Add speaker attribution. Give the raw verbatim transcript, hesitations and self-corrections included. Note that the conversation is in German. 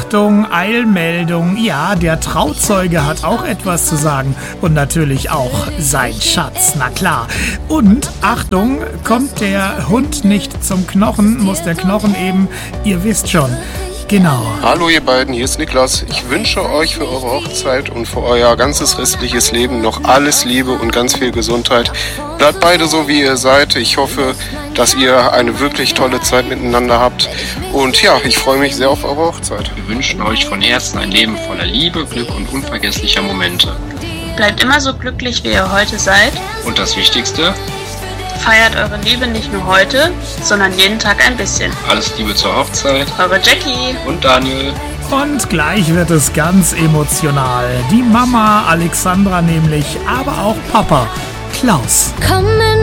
Speaker 1: Achtung, Eilmeldung. Ja, der Trauzeuge hat auch etwas zu sagen. Und natürlich auch sein Schatz, na klar. Und Achtung, kommt der Hund nicht zum Knochen, muss der Knochen eben, ihr wisst schon. Genau.
Speaker 2: Hallo ihr beiden, hier ist Niklas. Ich wünsche euch für eure Hochzeit und für euer ganzes restliches Leben noch alles Liebe und ganz viel Gesundheit. Bleibt beide so, wie ihr seid. Ich hoffe, dass ihr eine wirklich tolle Zeit miteinander habt. Und ja, ich freue mich sehr auf eure Hochzeit.
Speaker 3: Wir wünschen euch von Herzen ein Leben voller Liebe, Glück und unvergesslicher Momente.
Speaker 4: Bleibt immer so glücklich, wie ihr heute seid.
Speaker 3: Und das Wichtigste:
Speaker 4: feiert eure Liebe nicht nur heute, sondern jeden Tag ein bisschen.
Speaker 3: Alles Liebe zur Hochzeit.
Speaker 4: Eure Jackie
Speaker 3: und Daniel.
Speaker 1: Und gleich wird es ganz emotional. Die Mama Alexandra nämlich, aber auch Papa Klaus.